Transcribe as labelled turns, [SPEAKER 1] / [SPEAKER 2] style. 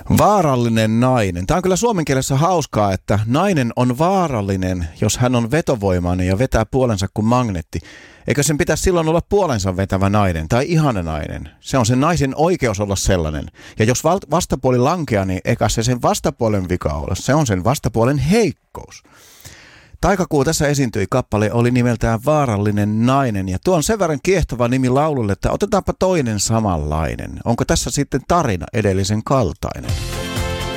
[SPEAKER 1] Vaarallinen nainen. Tämä on kyllä suomen kielessä hauskaa, että nainen on vaarallinen, jos hän on vetovoimainen ja vetää puolensa kuin magneetti. Eikö sen pitäisi silloin olla puolensa vetävä nainen tai ihana nainen? Se on sen naisen oikeus olla sellainen. Ja jos vastapuoli lankeaa, niin eikä se sen vastapuolen vika olla. Se on sen vastapuolen heikkous. Taikakuu tässä esiintyi, kappale oli nimeltään Vaarallinen nainen, ja tuo on sen verran kiehtova nimi laululle, että otetaanpa toinen samanlainen. Onko tässä sitten tarina edellisen kaltainen?